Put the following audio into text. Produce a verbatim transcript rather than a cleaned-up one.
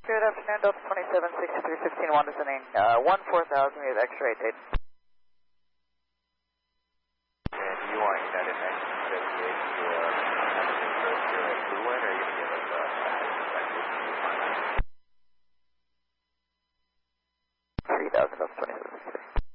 Good afternoon, Delta twenty-seven sixty-three fifteen one is in uh, one four thousand, we have X-ray date. And you want United nineteen seventy-eight to uh, here at Blue Line, or are you going to give us uh, three thousand, Delta twenty-seven sixty-three.